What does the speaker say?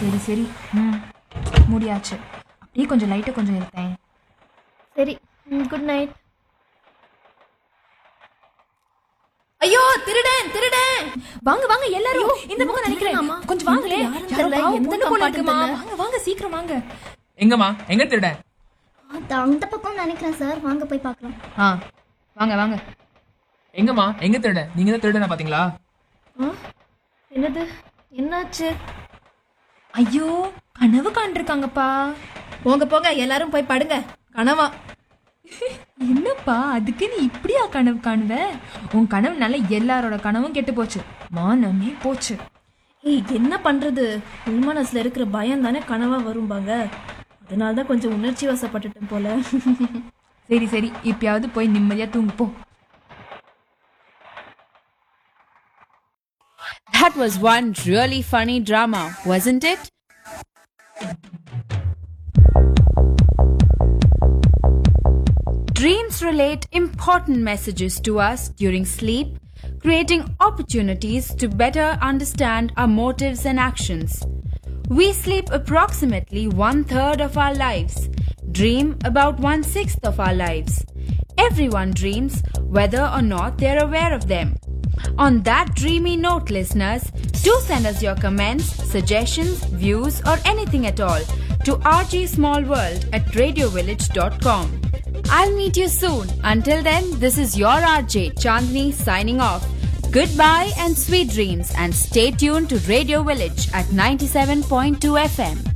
சரி சரி. முடியாச்சு. அப்படியே கொஞ்சம் லைட்டை கொஞ்சம் எடுத்தேன். சரி, குட் நைட். ஐயோ திருடன் திருடன்! வாங்க வாங்க எல்லாரும் இந்த பக்கம் நினைக்கிறேன். கொஞ்சம் வாங்களே. எந்த போலக்குமா? வாங்க வாங்க சீக்கிரம் வாங்க. எங்கம்மா எங்க திருடன்? அந்த பக்கம் நினைக்கிறேன் சார், வாங்க போய் பார்க்கலாம். வாங்க வாங்க. எங்கம்மா எங்க திருடன்? நீங்க தான் திருடனா பாத்தீங்களா? என்னது, என்னாச்சு? ஐயோ கனவு காண்டிருக்காங்கப்பா. போங்க போங்க எல்லாரும் போய் படுங்க. கனவா? என்னப்பா அதுக்கு நீ இப்படியா கனவு காணுவ? உன் கனவுனால எல்லாரோட கனவும் கெட்டு போச்சு, மானமே போச்சு. என்ன பண்றது, உள்மனசுல இருக்கிற பயம் தானே கனவா வரும்பாங்க. அதனாலதான் கொஞ்சம் உணர்ச்சி வசப்பட்டுட்டேன் போல. சரி சரி, இப்பயாவது போய் நிம்மதியா தூங்கு போ. That was one really funny drama, wasn't it? Dreams relate important messages to us during sleep, creating opportunities to better understand our motives and actions. We sleep approximately 1/3 of our lives, dream about 1/6 of our lives. Everyone dreams, whether or not they're aware of them. On that dreamy note, listeners, do send us your comments, suggestions, views, or anything at all to rgsmallworld@radiovillage.com. I'll meet you soon. Until then, this is your RJ Chandni signing off. Goodbye and sweet dreams, and stay tuned to Radio Village at 97.2 FM.